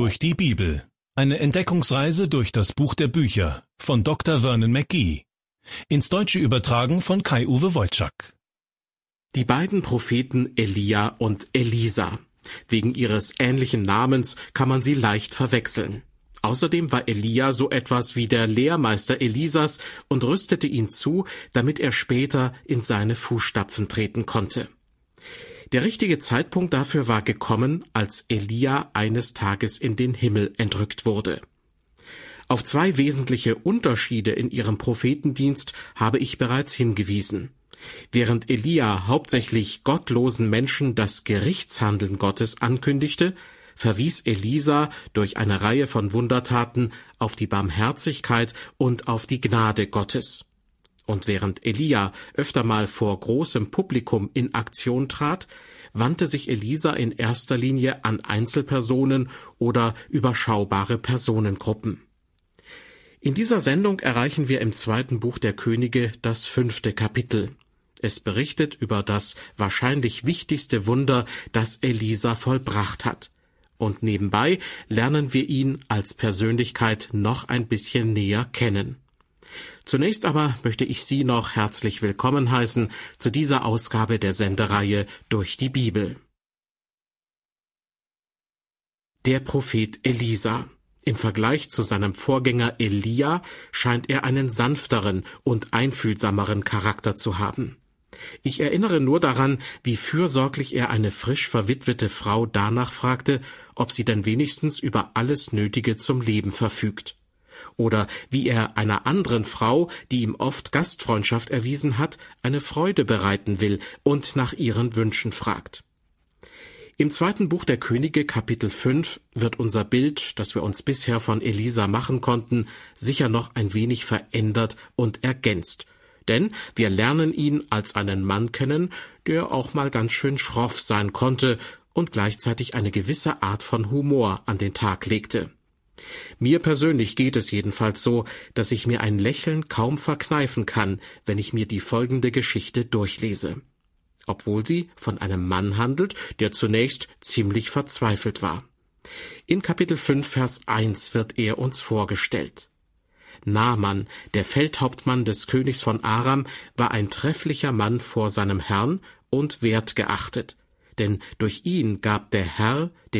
Durch die Bibel. Eine Entdeckungsreise durch das Buch der Bücher von Dr. Vernon McGee. Ins Deutsche übertragen von Kai-Uwe Wojczak. Die beiden Propheten Elia und Elisa. Wegen ihres ähnlichen Namens kann man sie leicht verwechseln. Außerdem war Elia so etwas wie der Lehrmeister Elisas und rüstete ihn zu, damit er später in seine Fußstapfen treten konnte. Der richtige Zeitpunkt dafür war gekommen, als Elia eines Tages in den Himmel entrückt wurde. Auf zwei wesentliche Unterschiede in ihrem Prophetendienst habe ich bereits hingewiesen. Während Elia hauptsächlich gottlosen Menschen das Gerichtshandeln Gottes ankündigte, verwies Elisa durch eine Reihe von Wundertaten auf die Barmherzigkeit und auf die Gnade Gottes. Und während Elia öfter mal vor großem Publikum in Aktion trat, wandte sich Elisa in erster Linie an Einzelpersonen oder überschaubare Personengruppen. In dieser Sendung erreichen wir im 2. Buch der Könige das 5. Kapitel. Es berichtet über das wahrscheinlich wichtigste Wunder, das Elisa vollbracht hat. Und nebenbei lernen wir ihn als Persönlichkeit noch ein bisschen näher kennen. Zunächst aber möchte ich Sie noch herzlich willkommen heißen zu dieser Ausgabe der Sendereihe Durch die Bibel. Der Prophet Elisa. Im Vergleich zu seinem Vorgänger Elia scheint er einen sanfteren und einfühlsameren Charakter zu haben. Ich erinnere nur daran, wie fürsorglich er eine frisch verwitwete Frau danach fragte, ob sie denn wenigstens über alles Nötige zum Leben verfügt. Oder wie er einer anderen Frau, die ihm oft Gastfreundschaft erwiesen hat, eine Freude bereiten will und nach ihren Wünschen fragt. Im 2. Buch der Könige, Kapitel 5, wird unser Bild, das wir uns bisher von Elisa machen konnten, sicher noch ein wenig verändert und ergänzt. Denn wir lernen ihn als einen Mann kennen, der auch mal ganz schön schroff sein konnte und gleichzeitig eine gewisse Art von Humor an den Tag legte. Mir persönlich geht es jedenfalls so, dass ich mir ein Lächeln kaum verkneifen kann, wenn ich mir die folgende Geschichte durchlese. Obwohl sie von einem Mann handelt, der zunächst ziemlich verzweifelt war. In Kapitel 5, Vers 1 wird er uns vorgestellt. Naaman, der Feldhauptmann des Königs von Aram, war ein trefflicher Mann vor seinem Herrn und wertgeachtet, denn durch ihn gab der Herr den